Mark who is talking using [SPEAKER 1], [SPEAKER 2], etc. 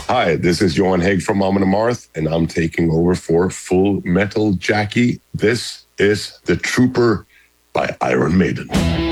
[SPEAKER 1] Hi, this is Johan Haig from Mom and Amarth, and I'm taking over for Full Metal Jackie. This is The Trooper by Iron Maiden.